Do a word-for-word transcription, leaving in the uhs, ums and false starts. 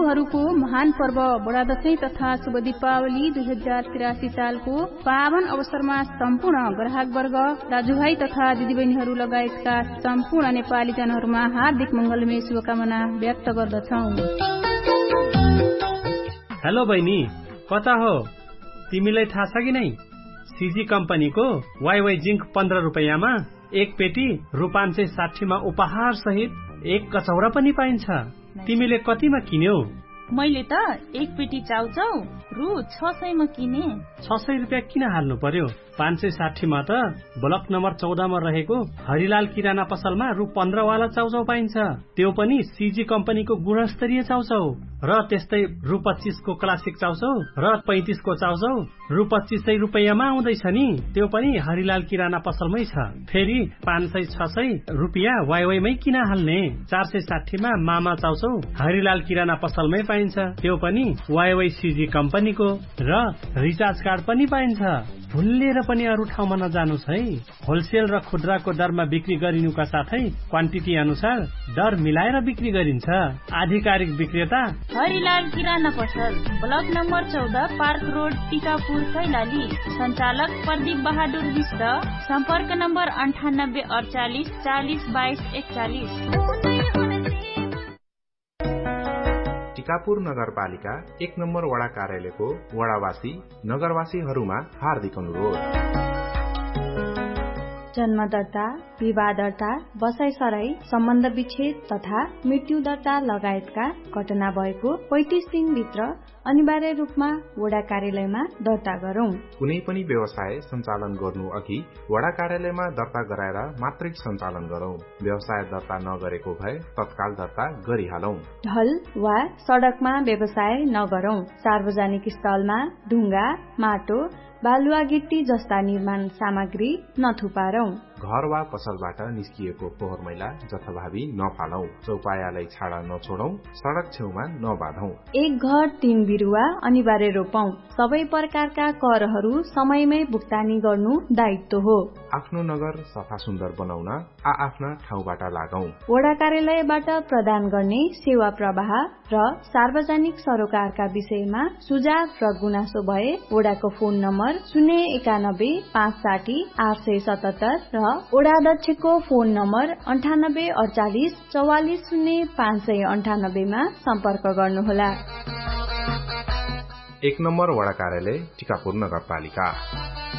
हिन्दूहरूको महान पर्व बडा दशैं तथा शुभ दीपावली दुई हजार तिरासी सालको पावन अवसरमा सम्पूर्ण ग्राहकवर्ग, दाजुभाइ तथा दिदीबहिनीहरू लगायतका सम्पूर्ण नेपाली जनहरूमा हार्दिक मंगलमय शुभकामना व्यक्त गर्दछौ। हेलो बहिनी, कता हो? तिमीलाई थाहा छ कि नै? सीजी कम्पनीको वाइवाई जिंक पन्ध्र रुपियाँमा एक पेटी रु पाँच सय साठीमा उपहार सहित एक कचौरा पनि पाइन्छ। तिमीले कतिमा किन्यौ? मैले त एक पेटी चाउचाउ रु छ सयमा किने। छ सय रुपियाँ किन हाल्नु पर्यो? पाँच सय साठीमा त ब्लक नम्बर चौधमा रहेको हरिलाल किराना पसलमा रु पन्ध्र वाला चाउचाउ पाइन्छ, त्यो पनि सीजी कम्पनीको गुणस्तरीय चाउचाउ। र त्यस्तै रु पच्चीसको क्लासिक चाउचाउ र पैंतिसको चाउचाउ रु पच्चीस सय रुपियाँमा आउँदैछ नि, त्यो पनि हरिलाल किराना पसलमै छ। फेरि पाँच सय छ सय रुपियाँ वाइवाईमै किन हाल्ने? चार सय साठीमा मामा चाउचाउ हरिलाल किराना पसलमै पाइन्छ, त्यो पनि वाइवाई सीजी कम्पनीको। र रिचार्ज कार्ड पनि पाइन्छ। भुलेर पनि अरू ठाउँमा नजानुस् है। होलसेल र खुद्राको दरमा बिक्री गरिनुका साथै क्वान्टिटी अनुसार दर मिलाएर बिक्री गरिन्छ। आधिकारिक विक्रेता हरिलाल किराना पसल, ब्लक नम्बर चौध, पार्क रोड, टिकापुर, कैलाली। सञ्चालक प्रदीप बहादुर विष्ट। सम्पर्क नम्बर अन्ठानब्बे अडचालिस चालिस बाइस एकचालिस। टिकापुर नगरपालिका एक नम्बर वडा कार्यालयको वडावासी नगरवासीहरूमा हार्दिक अनुरोध। जन्म दर्ता, विवाह दर्ता, बसाइसराई, सम्बन्ध विच्छेद तथा मृत्यु दर्ता लगायतका घटना भएको पैंतीस दिनभित्र अनिवार्य रूपमा वडा कार्यालयमा दर्ता गरौं। कुनै पनि व्यवसाय सञ्चालन गर्नु अघि वडा कार्यालयमा दर्ता गराएर मात्रै सञ्चालन गरौं। व्यवसाय दर्ता नगरेको भए तत्काल दर्ता गरिहालौं। ढल वा सड़कमा व्यवसाय नगरौं। सार्वजनिक स्थलमा ढुङ्गा, माटो, बालुवा गिट्टी जस्ता निर्माण सामग्री नथुपारौं। घर वा पसलबाट निस्किएको फोहोर मैला जथाभावी नफालौं। चौपायालाई छाडा नछोडौं। सड़क छेउमा नबाधौं। एक घर तीन बिरुवा अनिवार्य रोपौं। सबै प्रकारका करहरू समयमै भुक्तानी गर्नु दायित्व हो। आफ्नो नगर सफा सुन्दर बनाउन आ आफ्ना ठाउँबाट लागौं। वडा कार्यालयबाट प्रदान गर्ने सेवा प्रवाह र सार्वजनिक सरोकारका विषयमा सुझाव र गुनासो भए वडाको फोन नम्बर शून्य एकानब्बे पाँच साठी आठ सय सतहत्तर र वडाध्यक्षको फोन नम्बर अन्ठानब्बे अडचालिस चौवालिस शून्य पाँच सय अन्ठानब्बेमा सम्पर्क गर्नुहोला। एक नम्बर वडा कार्यालय टिकापुर नगरपालिका।